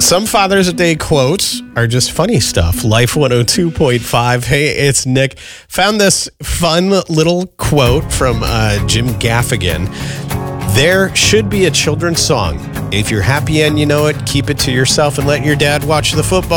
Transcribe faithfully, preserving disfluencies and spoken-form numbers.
Some Father's Day quotes are just funny stuff. Life one oh two point five. Hey, it's Nick. Found this fun little quote from uh, Jim Gaffigan. There should be a children's song. If you're happy and you know it, keep it to yourself and let your dad watch the football.